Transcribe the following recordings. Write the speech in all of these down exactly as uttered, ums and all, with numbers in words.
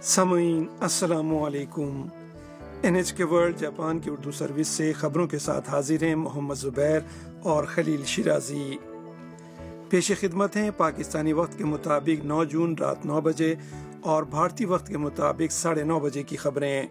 सामईन अस्सलामु अलैकुम। N H के वर्ल्ड जापान की उर्दू सर्विस से खबरों के साथ हाजिर हैं मोहम्मद ज़ुबैर और खलील शिराजी। पेश खिदमत हैं पाकिस्तानी वक्त के मुताबिक नौ जून रात नौ बजे और भारतीय वक्त के मुताबिक साढ़े नौ बजे की खबरें।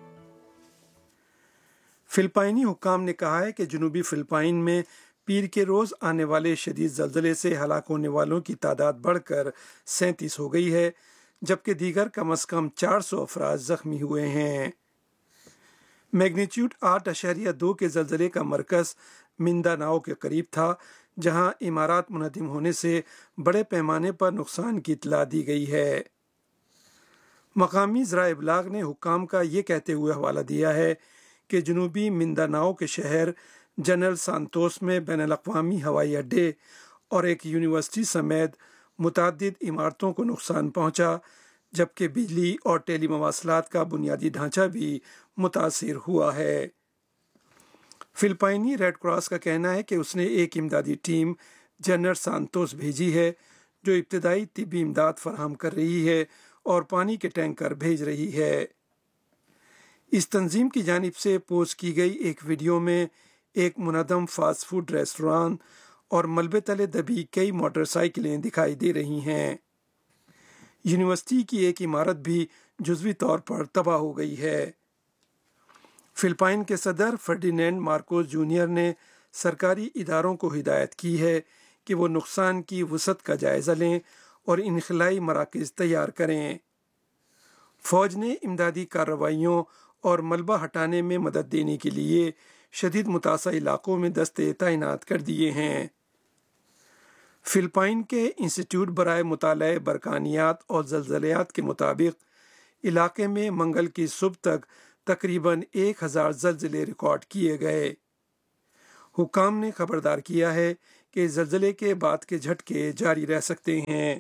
फिलिपाइनी हुक्काम ने कहा है कि जनूबी फिलिपाइन में पीर के रोज़ आने वाले शदीद ज़लज़ले से हलाक होने वालों की तादाद बढ़कर सैंतीस हो गई है, जबकि दीगर कम अज़ कम चार सौ अफराद ज़ख्मी हुए हैं। मैग्नीट्यूड आठ अशारिया दो के ज़लज़ले का मरकज़ मिंदानाओ के करीब था, जहां इमारात मुनहदिम होने से बड़े पैमाने पर नुकसान की इत्तला दी गई है। मकामी ज़राए इबलाग ने हुक्काम का ये कहते हुए हवाला दिया है कि जनूबी मिंदानाओ के शहर जनरल सांतोस में बैनुल-अक़वामी हवाई अड्डे और एक यूनिवर्सिटी समेत मुतअद्दिद इमारतों को नुकसान पहुंचा, जबकि बिजली और टेली मवासलात का बुनियादी ढांचा भी मुतासिर हुआ है। फिलिपाइनी रेड क्रॉस का कहना है कि उसने एक इमदादी टीम जनरल सांतोस भेजी है, जो इब्तदाई तिब्बी इमदाद फराहम कर रही है और पानी के टैंकर भेज रही है। इस तंजीम की जानिब से पोस्ट की गई एक वीडियो में एक मुनज़्ज़म फास्ट फूड रेस्टोरेंट और मलबे तले दबी कई मोटरसाइकिलें दिखाई दे रही हैं। यूनिवर्सिटी की एक इमारत भी जुज़वी तौर पर तबाह हो गई है। फिलिपाइन के सदर फर्डिनेंड मार्कोस जूनियर ने सरकारी इदारों को हिदायत की है कि वो नुकसान की वसअत का जायज़ा लें और इनखलाई मराकज़ तैयार करें। फ़ौज ने इमदादी कार्रवाइयों और मलबा हटाने में मदद देने के लिए शदीद मुतासर इलाकों में दस्ते तैनात कर दिए हैं। फिलिपाइन के इंस्टीट्यूट बराए मुताले बरकानियात और ज़लज़लियात के मुताबिक इलाके में मंगल की सुबह तक तकरीबन एक हज़ार ज़लज़ले रिकॉर्ड किए गए। हुक्काम ने खबरदार किया है कि ज़लज़ले के बाद के झटके जारी रह सकते हैं।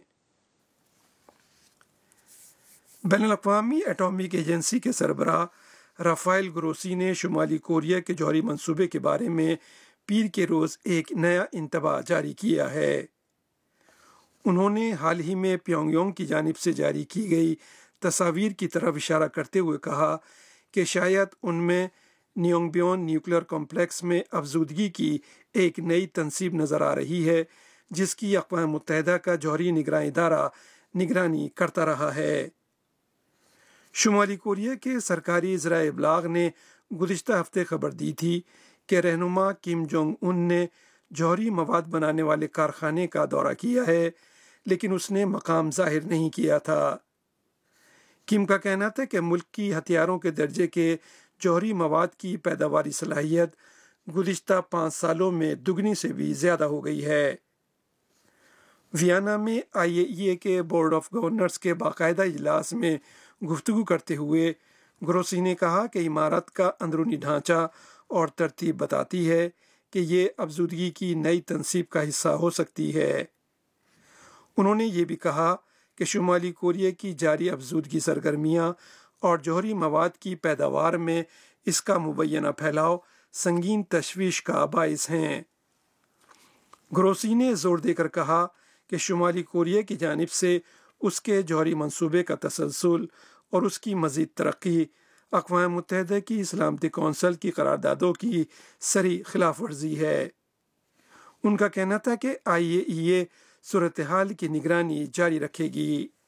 बैनुल-अक़वामी एटॉमिक एजेंसी के सरबराह राफेल ग्रोसी ने शुमाली कोरिया के जौहरी मंसूबे के बारे में पीर के रोज़ एक नया इंतबाह जारी किया है। उन्होंने हाल ही में प्योंगयांग की जानिब से जारी की गई तस्वीर की तरफ इशारा करते हुए कहा कि शायद उनमें नियोंगबियोन न्यूक्लियर कॉम्प्लेक्स में अफजूदगी की एक नई तनसीब नज़र आ रही है, जिसकी अक़वाम मुत्तहिदा का जौहरी निगरानी इदारा निगरानी करता रहा है। शुमाली कोरिया के सरकारी ज़राए इबलाग ने गुज़िश्ता हफ्ते खबर दी थी कि रहनुमा किम जोंग उन ने जौहरी मवाद बनाने वाले कारखाने का दौरा किया है, लेकिन उसने मकाम जाहिर नहीं किया था। किम का कहना था कि मुल्क की हथियारों के दर्जे के जौहरी मवाद की पैदावारी सलाहियत गुज़िश्ता पाँच सालों में दुगनी से भी ज़्यादा हो गई है। वियना में आई ए ई ए के बोर्ड ऑफ गवर्नर्स के बाकायदा इजलास में गुफ्तगू करते हुए ग्रोसी ने कहा कि इमारत का अंदरूनी ढांचा और तरतीब बताती है कि ये अफजूदगी की नई तनसीब का हिस्सा हो सकती है। उन्होंने ये भी कहा कि शुमाली कोरिया की जारी अफजूदगी सरगर्मियाँ और जौहरी मवाद की पैदावार में इसका मुबैना फैलाव संगीन तशवीश का बाइस हैं। ग्रोसी ने जोर देकर कहा कि शुमाली कोरिया की जानिब से उसके जौहरी मंसूबे का तसलसल और उसकी मज़ीद तरक्की अक़वाम मुत्तहिदा की सलामती कौंसल की करारदादों की सरी खिलाफ वर्जी है। उनका कहना था कि आई ए ई ए सूरत हाल की निगरानी जारी रखेगी।